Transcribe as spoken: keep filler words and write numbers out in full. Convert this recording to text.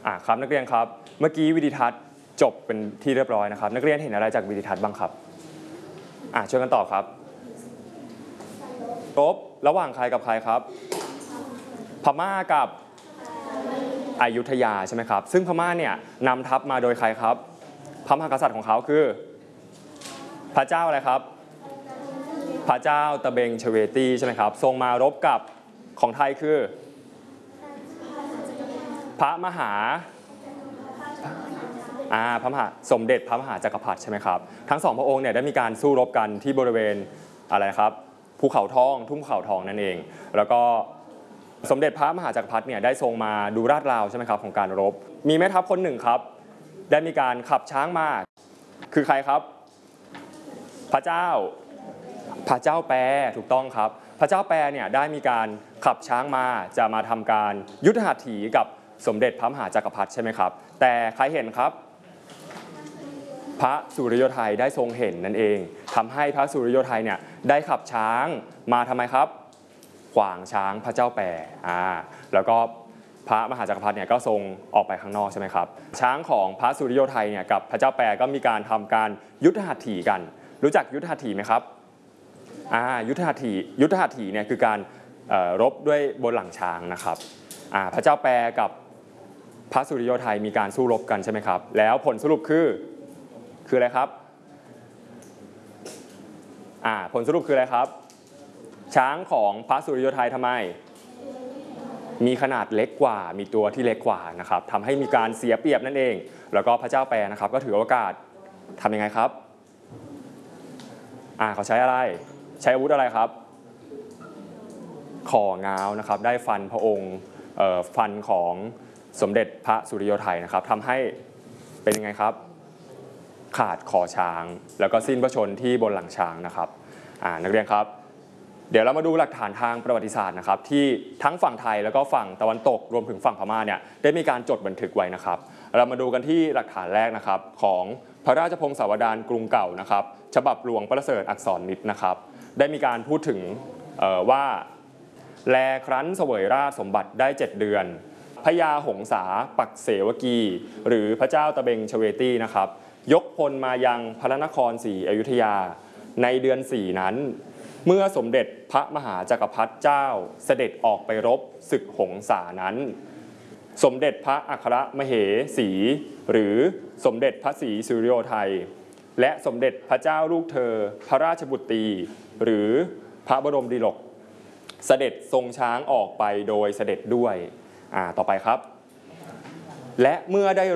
อ่าครับนักเรียนครับเมื่อกี้วิดีทัศน์จบเป็นที่เรียบร้อยนะครับนักเรียนเห็นอะไรจากวิดีทัศน์บ้างครับอ่าช่วยกันตอบครับรบระหว่างใครกับใครครับพม่ากับอยุธยาใช่ไหมครับซึ่งพม่าเนี่ยนำทัพมาโดยใครครับพระมหากษัตริย์ของเขาคือพระเจ้าอะไรครับพระเจ้าตะเบงเชเวตีใช่ไหมครับทรงมารบกับของไทยคือพระมหาอ่าพระมหาสมเด็จพระมหาจักรพรรดิใช่ไหมครับทั้งสองพระองค์เนี่ยได้มีการสู้รบกันที่บริเวณอะไรครับภูเขาทองทุ่งภูเขาทองนั่นเองแล้วก็สมเด็จพระมหาจักรพรรดิเนี่ยได้ทรงมาดูราดราวใช่ไหมครับของการรบมีแม่ทัพคนหนึ่งครับได้มีการขับช้างมาคือใครครับพระเจ้าพระเจ้าแปรถูกต้องครับพระเจ้าแปรเนี่ยได้มีการขับช้างมาจะมาทำการยุทธหัตถีกับสมเด็จพระมหาจักรพรรดิใช่ไหมครับแต่ใครเห็นครับพระสุริโยทัยได้ทรงเห็นนั่นเองทำให้พระสุริโยทัยเนี่ยได้ขับช้างมาทำไมครับขวางช้างพระเจ้าแปรอ่าแล้วก็พระมหาจักรพรรดิเนี่ยก็ทรงออกไปข้างนอกใช่ไหมครับช้างของพระสุริโยทัยเนี่ยกับพระเจ้าแปรก็มีการทำการยุทธหัตถีกันรู้จักยุทธหัตถีไหมครับอ่ายุทธหัตถียุทธหัตถีเนี่ยคือการรบด้วยบนหลังช้างนะครับอ่าพระเจ้าแปรกับพระสุริโยทัยมีการสู้รบกันใช่ไหมครับแล้วผลสรุปคือคืออะไรครับอ่าผลสรุปคืออะไรครับช้างของพระสุริโยทัยทำไมมีขนาดเล็กกว่ามีตัวที่เล็กกว่านะครับทำให้มีการเสียเปรียบนั่นเองแล้วก็พระเจ้าแปรนะครับก็ถือโอกาสทำยังไงครับอ่าเขาใช้อะไรใช้อาวุธอะไรครับของ้าวนะครับได้ฟันพระองค์เอ่อฟันของสมเด็จพระสุริโยทัยนะครับทำให้เป็นยังไงครับขาดคอช้างแล้วก็สิ้นพระชนที่บนหลังช้างนะครับอ่านักเรียนครับเดี๋ยวเรามาดูหลักฐานทางประวัติศาสตร์นะครับที่ทั้งฝั่งไทยแล้วก็ฝั่งตะวันตกรวมถึงฝั่งพม่าเนี่ยได้มีการจดบันทึกไว้นะครับเรามาดูกันที่หลักฐานแรกนะครับของพระราชพงศาวดารกรุงเก่านะครับฉบับหลวงประเสริฐอักษรมิตรนะครับได้มีการพูดถึงว่าแลครั้นเสวยราชสมบัติได้เจ็ดเดือนพญาหงสาปักเสวกีหรือพระเจ้าตะเบงเชเวตีนะครับยกพลมายังพระนครศรีอยุธยาในเดือนสี่นั้นเมื่อสมเด็จพระมหาจักรพรรดิเจ้าเสด็จออกไปรบศึกหงสานั้นสมเด็จพระอัครมเหสีหรือสมเด็จพระศรีสุริโยทัยและสมเด็จพระเจ้าลูกเธอพระราชบุตรีหรือพระบรมดิลกเสด็จทรงช้างออกไปโดยเสด็จด้วยอ่าต่อไปครับและเมื่อได้